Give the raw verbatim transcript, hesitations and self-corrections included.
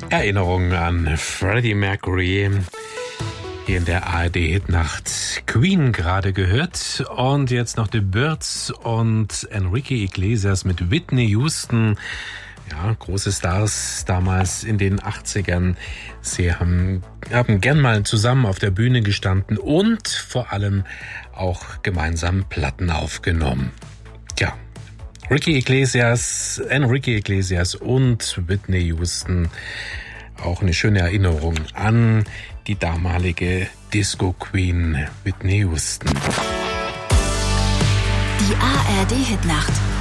Erinnerungen an Freddie Mercury. Hier in der A R D-Hitnacht Queen gerade gehört. Und jetzt noch The Byrds und Enrique Iglesias mit Whitney Houston. Ja, große Stars damals in den achtzigern. Sie haben, haben gern mal zusammen auf der Bühne gestanden und vor allem auch gemeinsam Platten aufgenommen. Tja, Ricky Iglesias, Enrique Iglesias und Whitney Houston. Auch eine schöne Erinnerung an die damalige Disco-Queen Whitney Houston. Die A R D-Hitnacht.